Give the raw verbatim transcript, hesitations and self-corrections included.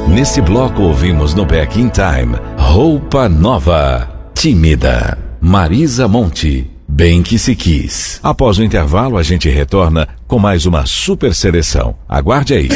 Nesse bloco ouvimos no Back in Time, Roupa Nova, Tímida, Marisa Monte, Bem Que Se Quis. Após o intervalo, a gente retorna com mais uma super seleção. Aguarde aí.